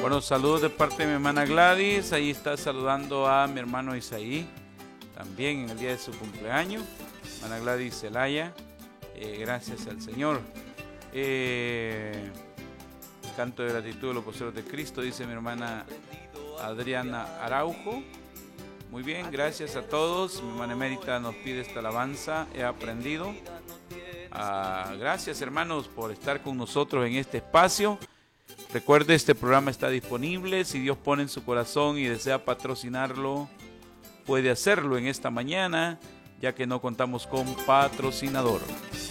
Bueno, saludos de parte de mi hermana Gladys. Ahí está saludando a mi hermano Isaí, también en el día de su cumpleaños. Hermana Gladys Zelaya, gracias al Señor. Canto de gratitud de los poseros de Cristo, dice mi hermana Adriana Araujo. Muy bien, gracias a todos. Mi hermana Emérita nos pide esta alabanza. He aprendido. Gracias, hermanos, por estar con nosotros en este espacio. Recuerde, este programa está disponible. Si Dios pone en su corazón y desea patrocinarlo, puede hacerlo en esta mañana, ya que no contamos con patrocinador.